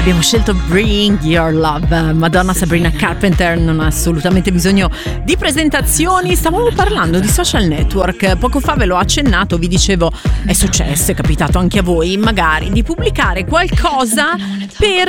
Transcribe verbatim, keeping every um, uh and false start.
Abbiamo scelto Bring Your Love. Madonna Sabrina Carpenter non ha assolutamente bisogno di presentazioni. Stavamo parlando di social network, poco fa ve l'ho accennato, vi dicevo è successo, è capitato anche a voi magari di pubblicare qualcosa per